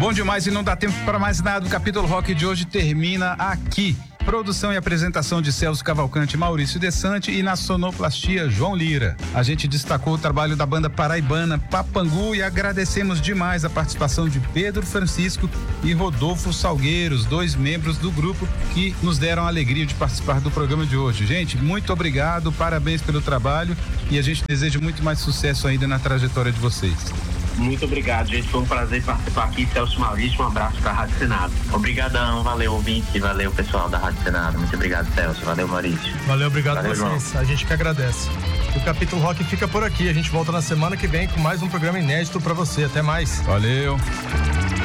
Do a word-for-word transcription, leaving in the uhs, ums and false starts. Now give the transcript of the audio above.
Bom demais e não dá tempo para mais nada. O Capítulo Rock de hoje termina aqui. Produção e apresentação de Celso Cavalcante, Maurício Desante e na sonoplastia João Lira. A gente destacou o trabalho da banda paraibana Papangu e agradecemos demais a participação de Pedro Francisco e Rodolfo Salgueiros, dois membros do grupo que nos deram a alegria de participar do programa de hoje. Gente, muito obrigado, parabéns pelo trabalho e a gente deseja muito mais sucesso ainda na trajetória de vocês. Muito obrigado, gente. Foi um prazer participar aqui. Celso Maurício, um abraço para a Rádio Senado. Obrigadão, valeu ouvinte, valeu pessoal da Rádio Senado. Muito obrigado, Celso. Valeu, Maurício. Valeu, obrigado a vocês. João. A gente que agradece. O Capítulo Rock fica por aqui. A gente volta na semana que vem com mais um programa inédito para você. Até mais. Valeu.